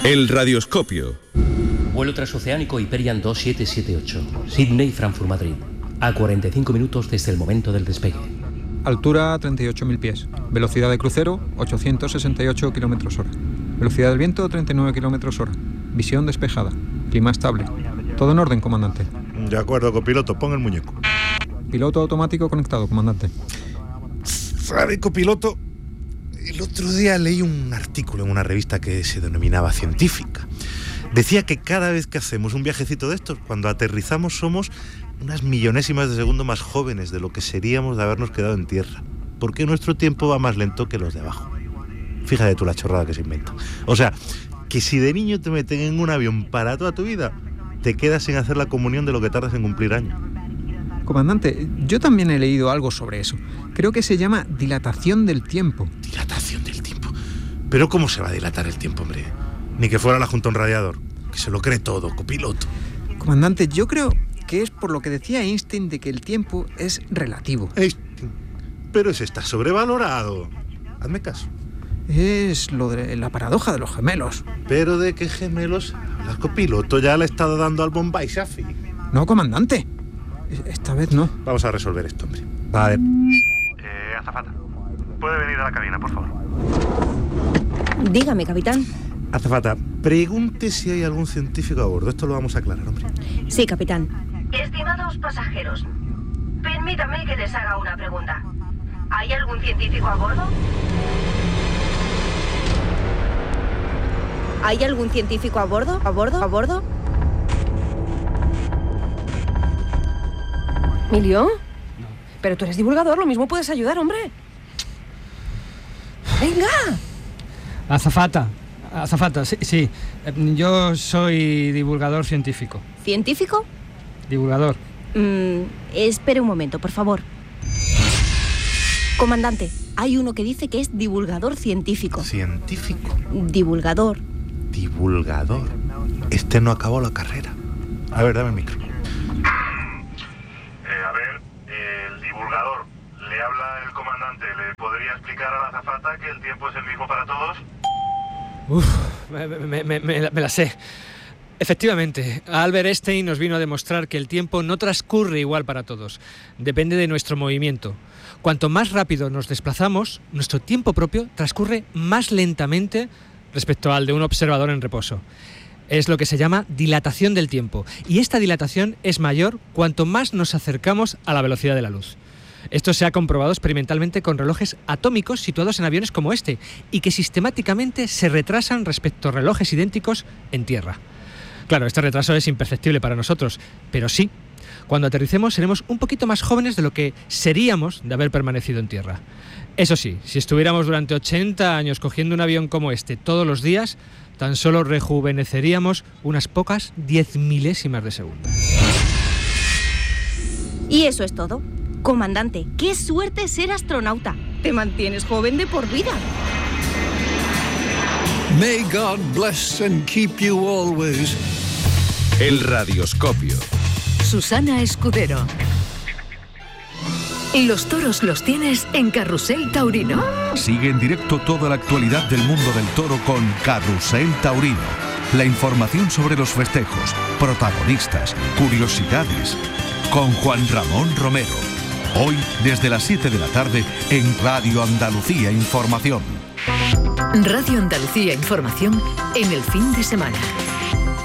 El radioscopio. Vuelo transoceánico Hyperion 2778, Sydney, Frankfurt, Madrid. A 45 minutos desde el momento del despegue. Altura 38.000 pies. Velocidad de crucero 868 km/h. Velocidad del viento 39 km/h. Visión despejada. Clima estable. Todo en orden, comandante. De acuerdo, copiloto, pon el muñeco. Piloto automático conectado, comandante. ¿Sabe, copiloto? El otro día leí un artículo en una revista que se denominaba Científica. Decía que cada vez que hacemos un viajecito de estos, cuando aterrizamos somos unas millonésimas de segundo más jóvenes de lo que seríamos de habernos quedado en tierra. Porque nuestro tiempo va más lento que los de abajo. Fíjate tú la chorrada que se inventa. O sea, que si de niño te meten en un avión para toda tu vida, te quedas sin hacer la comunión de lo que tardas en cumplir años. Comandante, yo también he leído algo sobre eso. Creo que se llama dilatación del tiempo. ¿Dilatación del tiempo? ¿Pero cómo se va a dilatar el tiempo, hombre? Ni que fuera la junta a un radiador. Que se lo cree todo, copiloto. Comandante, yo creo que es por lo que decía Einstein de que el tiempo es relativo. Einstein. Pero ese está sobrevalorado. Hazme caso. Es lo de la paradoja de los gemelos. ¿Pero de qué gemelos hablas, copiloto? Ya le he estado dando al Bombay Shafi. No, comandante. Esta vez no. Vamos a resolver esto, hombre. Vale. Azafata, ¿puede venir a la cabina, por favor? Dígame, capitán. Azafata, pregunte si hay algún científico a bordo. Esto lo vamos a aclarar, hombre. Sí, capitán. Estimados pasajeros, permítame que les haga una pregunta. ¿Hay algún científico a bordo? ¿Hay algún científico a bordo? ¿A bordo? ¿A bordo? ¿Emilio? Pero tú eres divulgador, lo mismo puedes ayudar, hombre. ¡Venga! Azafata, sí. Yo soy divulgador científico. ¿Científico? Divulgador. Espere un momento, por favor. Comandante, hay uno que dice que es divulgador científico. ¿Científico? Divulgador. Divulgador. Este no acabó la carrera. A ver, dame el micro. El divulgador. Le habla el comandante. ¿Le podría explicar a la azafata que el tiempo es el mismo para todos? Me la sé. Efectivamente, Albert Einstein nos vino a demostrar que el tiempo no transcurre igual para todos. Depende de nuestro movimiento. Cuanto más rápido nos desplazamos, nuestro tiempo propio transcurre más lentamente respecto al de un observador en reposo. Es lo que se llama dilatación del tiempo. Y esta dilatación es mayor cuanto más nos acercamos a la velocidad de la luz. Esto se ha comprobado experimentalmente con relojes atómicos situados en aviones como este y que sistemáticamente se retrasan respecto a relojes idénticos en tierra. Claro, este retraso es imperceptible para nosotros, pero sí, cuando aterricemos seremos un poquito más jóvenes de lo que seríamos de haber permanecido en tierra. Eso sí, si estuviéramos durante 80 años cogiendo un avión como este todos los días, tan solo rejuveneceríamos unas pocas 10 milésimas de segundo. Y eso es todo. Comandante, qué suerte ser astronauta. Te mantienes joven de por vida. May God bless and keep you always. El radioscopio. Susana Escudero. Los toros los tienes en Carrusel Taurino. Sigue en directo toda la actualidad del mundo del toro con Carrusel Taurino. La información sobre los festejos, protagonistas, curiosidades. Con Juan Ramón Romero. Hoy desde las 7 de la tarde en Radio Andalucía Información. Radio Andalucía Información en el fin de semana.